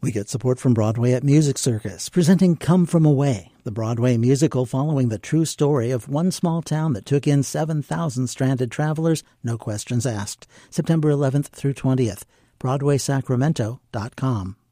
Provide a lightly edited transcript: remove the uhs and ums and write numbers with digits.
We get support from Broadway at Music Circus, presenting Come From Away, the Broadway musical following the true story of one small town that took in 7,000 stranded travelers, no questions asked. September 11th through 20th. BroadwaySacramento.com.